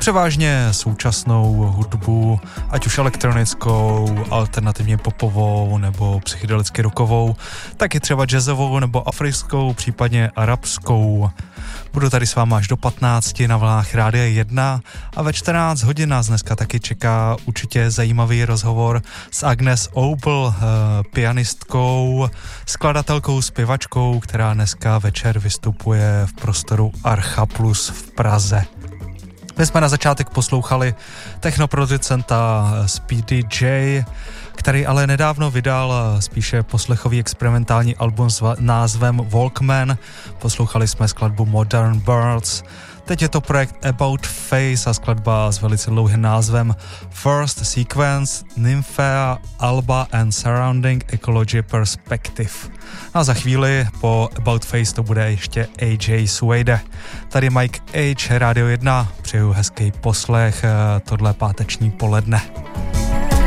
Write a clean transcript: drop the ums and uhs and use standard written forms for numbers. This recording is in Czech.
převážně současnou hudbu, ať už elektronickou, alternativně popovou nebo psychedelicky rockovou, tak i třeba jazzovou nebo africkou, případně arabskou. Budu tady s váma až do 15 na vlnách Rádia 1 a ve 14 hodin nás dneska taky čeká určitě zajímavý rozhovor s Agnes Opel, pianistkou, skladatelkou, zpěvačkou, která dneska večer vystupuje v prostoru Archa Plus v Praze. My jsme na začátek poslouchali technoproducenta Speedy J, který ale nedávno vydal spíše poslechový experimentální album s názvem Walkman. Poslouchali jsme skladbu Modern Birds. Teď je to projekt About Face a skladba s velice dlouhým názvem First Sequence, Nymphea, Alba and Surrounding Ecology Perspective. A za chvíli po About Face to bude ještě AJ Suede. Tady Mike H, Radio 1, přeju hezký poslech tohle páteční poledne.